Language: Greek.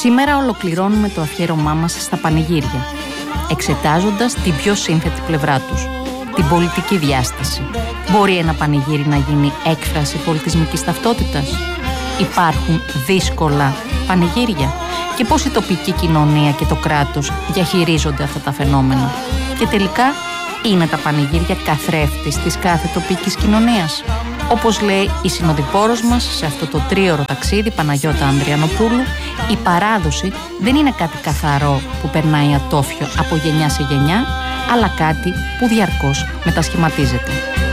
Σήμερα ολοκληρώνουμε το αφιέρωμά μας στα πανηγύρια, εξετάζοντας την πιο σύνθετη πλευρά τους, την πολιτική διάσταση. Μπορεί ένα πανηγύρι να γίνει έκφραση πολιτισμικής ταυτότητας? Υπάρχουν δύσκολα πανηγύρια? Και πώς η τοπική κοινωνία και το κράτος διαχειρίζονται αυτά τα φαινόμενα? Και τελικά, είναι τα πανηγύρια καθρέφτης της κάθε τοπικής κοινωνίας? Όπως λέει η συνοδοιπόρος μας σε αυτό το 3ωρο ταξίδι, Παναγιώτα Ανδριανοπούλου, η παράδοση δεν είναι κάτι καθαρό που περνάει ατόφιο από γενιά σε γενιά, αλλά κάτι που διαρκώς μετασχηματίζεται.